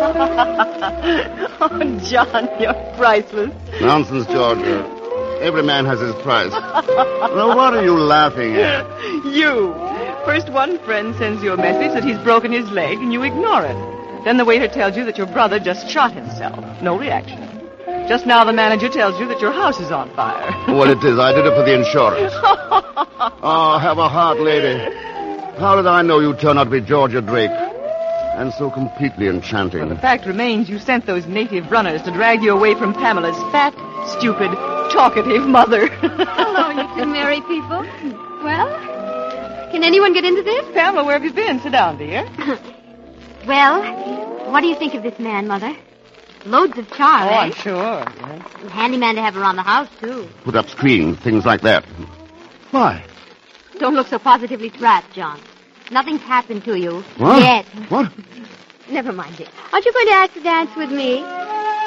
Oh, John, you're priceless. Nonsense, Georgia. Every man has his price. Now, what are you laughing at? You. First one friend sends you a message that he's broken his leg, and you ignore it. Then the waiter tells you that your brother just shot himself. No reaction. Just now the manager tells you that your house is on fire. Well, it is. I did it for the insurance. Oh, have a heart, lady. How did I know you'd turn out to be Georgia Drake? And so completely enchanting. Well, the fact remains you sent those native runners to drag you away from Pamela's fat, stupid, talkative mother. Hello, you two merry people. Well, can anyone get into this? Pamela, where have you been? Sit down, dear. Well, what do you think of this man, Mother? Loads of charm, Oh, eh? I'm sure. Yes. Handyman to have around the house, too. Put up screens, things like that. Why? Don't look so positively trapped, John. Nothing's happened to you. What? Yet. What? Never mind it. Aren't you going to ask to dance with me?